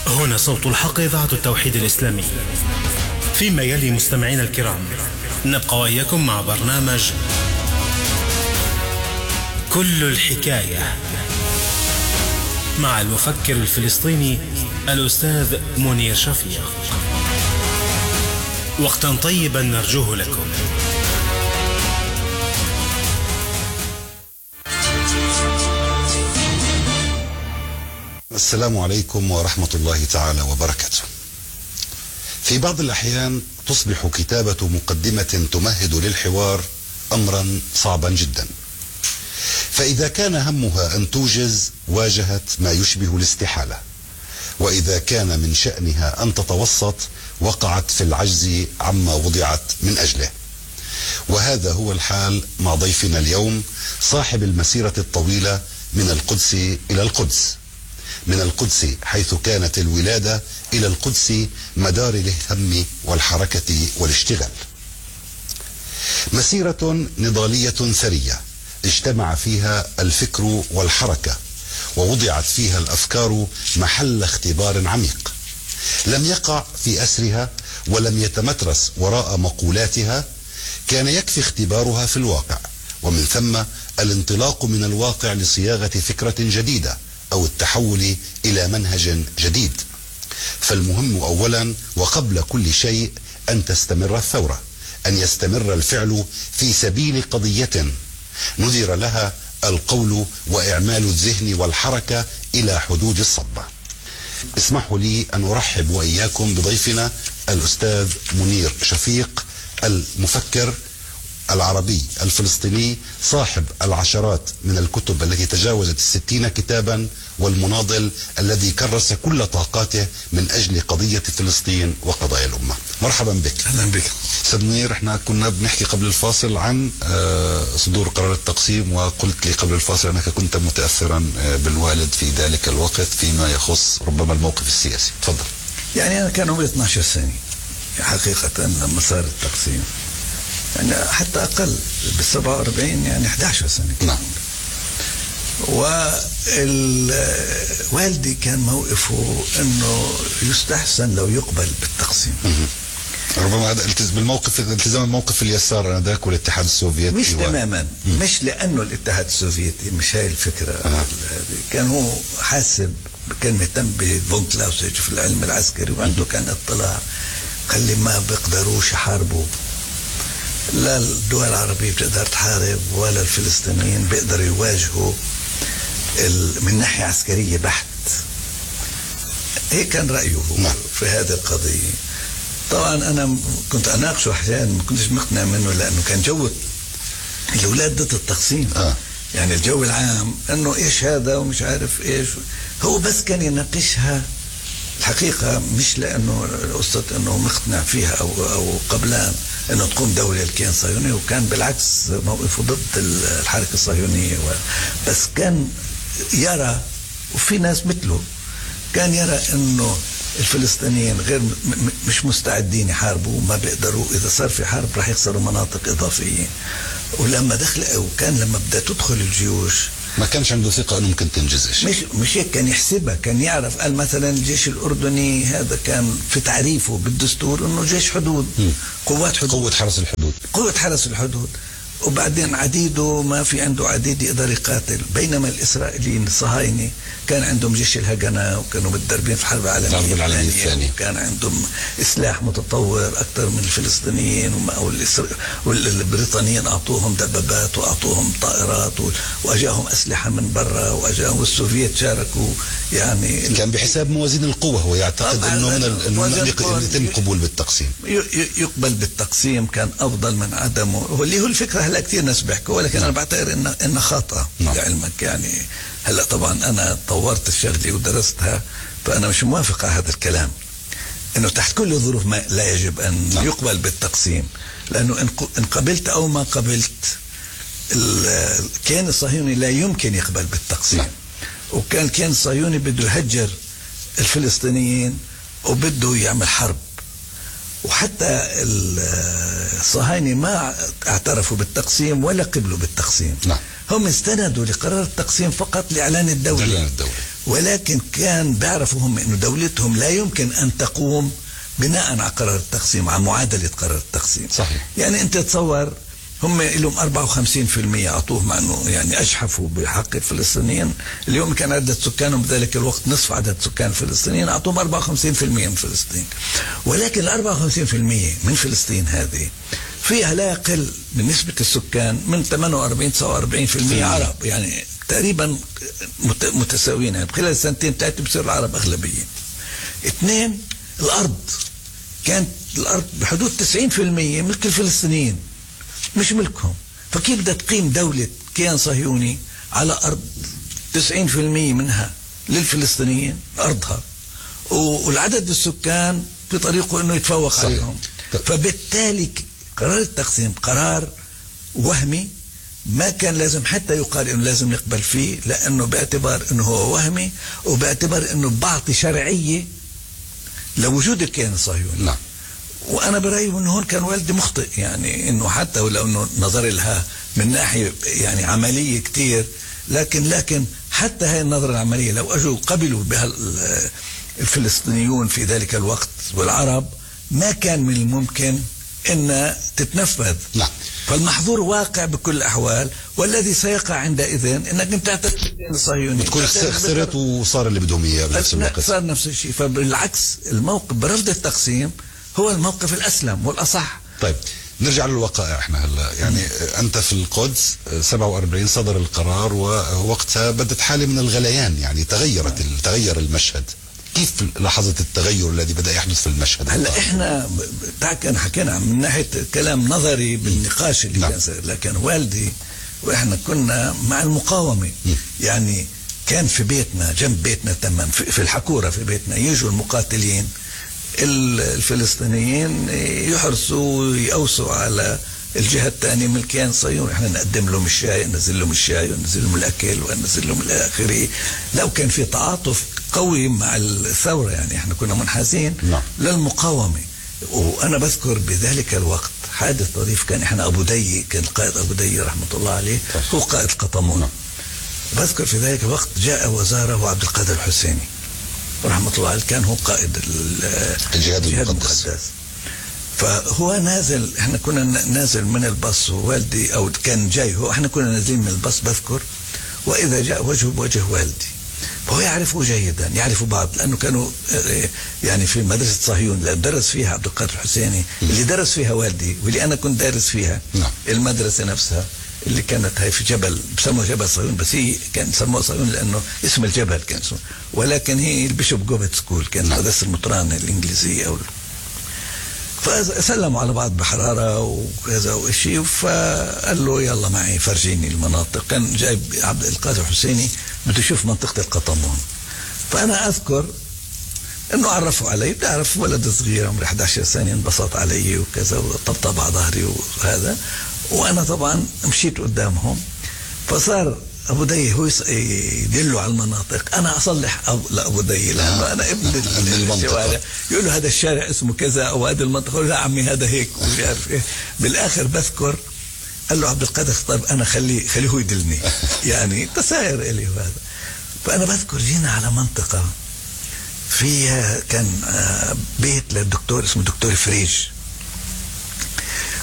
هنا صوت الحق، إذاعة التوحيد الإسلامي. فيما يلي مستمعين الكرام، نبقى وإياكم مع برنامج كل الحكاية مع المفكر الفلسطيني الأستاذ منير شفيق. وقتا طيبا نرجوه لكم. السلام عليكم ورحمة الله تعالى وبركاته. في بعض الأحيان تصبح كتابة مقدمة تمهد للحوار أمرا صعبا جدا، فإذا كان همها أن توجز واجهت ما يشبه الاستحالة، وإذا كان من شأنها أن تتوسط وقعت في العجز عما وضعت من أجله. وهذا هو الحال مع ضيفنا اليوم، صاحب المسيرة الطويلة من القدس إلى القدس، من القدس حيث كانت الولادة إلى القدس مدار الهم والحركة والاشتغال. مسيرة نضالية ثرية اجتمع فيها الفكر والحركة، ووضعت فيها الأفكار محل اختبار عميق. لم يقع في أسرها ولم يتمترس وراء مقولاتها، كان يكفي اختبارها في الواقع، ومن ثم الانطلاق من الواقع لصياغة فكرة جديدة أو التحول إلى منهج جديد. فالمهم أولا وقبل كل شيء أن تستمر الثورة، أن يستمر الفعل في سبيل قضية نذر لها القول وإعمال الذهن والحركة إلى حدود الصدمة. اسمحوا لي أن أرحب وإياكم بضيفنا الأستاذ منير شفيق، المفكر العربي الفلسطيني، صاحب العشرات من الكتب التي تجاوزت 60 كتابا، والمناضل الذي كرس كل طاقاته من أجل قضية فلسطين وقضايا الأمة. مرحبا بك. أهلا بك. أستاذ منير، احنا كنا بنحكي قبل الفاصل عن صدور قرار التقسيم، وقلت لي قبل الفاصل أنك كنت متأثرا بالوالد في ذلك الوقت فيما يخص ربما الموقف السياسي. تفضل. يعني أنا كان عمري 12 سنة حقيقة لما صار التقسيم، يعني حتى أقل، بال47 يعني 11 سنة. نعم. والدي كان موقفه أنه يستحسن لو يقبل بالتقسيم. ربما هذا بالموقف، التزام الموقف اليسار آنذاك والاتحاد السوفيتي. مش تماما، مش لأنه الاتحاد السوفيتي، مش هاي الفكرة. كان هو حاسب، كان مهتم بفون كلاوسيج في العلم العسكري، وعنده كان اطلاع خلي ما بيقدروش يحاربوا، لا الدول العربية بتقدر تحارب ولا الفلسطينيين بيقدروا يواجهوا من ناحية عسكرية بحت. هيك كان رأيه في هذه القضية. طبعا أنا كنت أناقشه أحيانا، ما كنتش مقتنع منه، لأنه كان جو الأولاد ضد التقسيم. يعني الجو العام أنه إيش هذا ومش عارف إيش، هو بس كان يناقشها الحقيقة، مش لأنه قصة أنه مقتنع فيها أو قبلان أنه تقوم دولة الكيان الصهيوني، وكان بالعكس موقفه ضد الحركة الصهيونية. بس كان يرى، وفي ناس مثله، كان يرى أنه الفلسطينيين غير مش مستعدين يحاربوا، ما بيقدروا، إذا صار في حرب راح يخسروا مناطق إضافية. ولما وكان لما بدأ تدخل الجيوش ما كانش عنده ثقة أنه ممكن تنجزش. مش هيك، كان يحسبها، كان يعرف. قال مثلا الجيش الأردني هذا كان في تعريفه بالدستور أنه جيش حدود، قوات حدود، قوة حرس الحدود، قوة حرس الحدود. وبعدين عديده ما في عنده عديد يقدر يقاتل. بينما الإسرائيليين الصهاينة كان عندهم جيش الهجنة، وكانوا متدربين في الحرب العالمية الثانية، وكان عندهم سلاح متطور أكثر من الفلسطينيين، والبريطانيين أعطوهم دبابات وأعطوهم طائرات، وأجاهم أسلحة من برا، وأجاهم السوفيت شاركوا. يعني كان بحساب موازين القوة، هو يعتقد أنه يتم قبول بالتقسيم. يقبل بالتقسيم كان أفضل من عدمه، واللي هو الفكرة. هلا كثير ناس بيحكوا، ولكن أنا بعتبر إنها خاطئة لعلمك. يعني هلا طبعا أنا طورت الشغلة ودرستها، فأنا مش موافق على هذا الكلام، إنه تحت كل الظروف ما لا يجب أن يقبل بالتقسيم. لأنه إن قبلت أو ما قبلت، الكيان الصهيوني لا يمكن يقبل بالتقسيم. وكان الكيان الصهيوني بده يهجر الفلسطينيين وبده يعمل حرب. وحتى الصهاينة ما اعترفوا بالتقسيم ولا قبلوا بالتقسيم. نعم. هم استندوا لقرار التقسيم فقط لإعلان الدولة. ولكن كان بيعرفوا هم انه دولتهم لا يمكن ان تقوم بناء على قرار التقسيم، على معادلة قرار التقسيم. صحيح. يعني انت تصور هم لهم 54% اعطوه، مع انه يعني اجحفوا بحق الفلسطينيين. اليوم كان عدد سكانهم بذلك الوقت نصف عدد سكان الفلسطينيين، اعطوهم 54% من فلسطين. ولكن ال 54% من فلسطين هذه فيها لا يقل من نسبة السكان من 48-49% عرب، يعني تقريبا متساويين. يعني خلال السنتين ثلاثة بصير العرب أغلبية. 2 الأرض، كانت الأرض بحدود 90% ملك الفلسطينيين مش ملكهم. فكيف بدها تقيم دولة كيان صهيوني على أرض 90% منها للفلسطينيين أرضها، والعدد السكان بطريقه أنه يتفوق صحيح. عليهم. فبالتالي قرار التقسيم قرار وهمي، ما كان لازم حتى يقال انه لازم نقبل فيه، لانه باعتبار انه هو وهمي، وباعتبار انه بعطي شرعيه لوجود الكيان الصهيوني. نعم. وانا برايي انه هون كان والدي مخطئ، يعني انه حتى ولو انه نظر لها من ناحيه يعني عمليه كتير، لكن حتى هاي النظره العمليه لو اجوا قبلوا بها الفلسطينيون في ذلك الوقت والعرب، ما كان من الممكن ان تتنفذ. نعم. فالمحظور واقع بكل الاحوال، والذي سيقع عندئذ انك انت تعتقد الصهيوني بتكون خسرت وصار اللي بدهم اياه بنفس الوقت. صار نفس الشيء. فبالعكس الموقف برفض التقسيم هو الموقف الاسلم والاصح. طيب نرجع للوقائع. احنا هلا يعني انت في القدس 47 صدر القرار، ووقتها بدت حاله من الغليان، يعني تغير المشهد. كيف لاحظت التغير الذي بدأ يحدث في المشهد؟ هلا احنا حكينا من ناحيه كلام نظري بالنقاش اللي كان صار، لكن والدي واحنا كنا مع المقاومه. يعني كان في بيتنا جنب بيتنا تمام في الحكوره في بيتنا يجوا المقاتلين الفلسطينيين يحرسوا ويأوسوا على الجهة الثانية من الكيان الصهيوني. احنا نقدم لهم الشاي، ننزل لهم الشاي وننزل لهم الاكل وننزل لهم الى اخره. لو كان في تعاطف قوي مع الثورة، يعني احنا كنا منحازين للمقاومة. وانا بذكر بذلك الوقت حادث طريف، كان احنا ابو دي، كان القائد ابو دي رحمة الله عليه هو قائد القطامون. بذكر في ذلك الوقت جاء وزاره عبد القادر الحسيني رحمة الله عليه، كان هو قائد الجهاد المقدس. فهو نازل، احنا كنا نازل من الباص، ووالدي او كان جاي هو، احنا كنا نازلين من الباص بذكر، واذا جاء وجهه بوجه والدي. فهو يعرفه جيدا، يعرفوا بعض، لانه كانوا يعني في مدرسه صهيون اللي درس فيها عبد القادر الحسيني، اللي درس فيها والدي واللي انا كنت دارس فيها. المدرسه نفسها اللي كانت هاي في جبل بسموها جبل صهيون، بس هي كان سموها صهيون لانه اسم الجبل كان اسمه، ولكن هي البيشوب جوفيت سكول كانت مدرسه المطران الانجليزيه. فسلموا على بعض بحراره وكذا وشيء، فقال له يلا معي فرجيني المناطق. كان جايب عبد القادر الحسيني بده يشوف منطقه القطامون. فانا اذكر انه عرفوا علي، بتعرف ولد صغير عمري 11 سنه، انبسط علي وكذا وطبطب على ظهري وهذا، وانا طبعا مشيت قدامهم. فصار ابو دي هو يدلوا على المناطق، انا اصلح لابو دي لانه انا ابن الشوارع، يقول له هذا الشارع اسمه كذا او هذه المنطقه، لا عمي هذا هيك ومش عارف ايه. بالاخر بذكر قال له عبد القادر طيب انا خليه هو يدلني يعني تساير الي وهذا. فانا بذكر جينا على منطقه فيها كان بيت للدكتور اسمه دكتور فريج،